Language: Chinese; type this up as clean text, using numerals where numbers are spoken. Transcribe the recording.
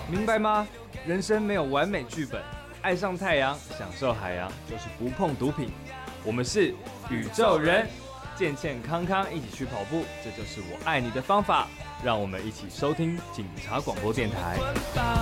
明白吗？人生没有完美剧本，爱上太阳，享受海洋，就是不碰毒品。我们是宇宙人，健健康康一起去跑步，这就是我爱你的方法。让我们一起收听警察广播电台。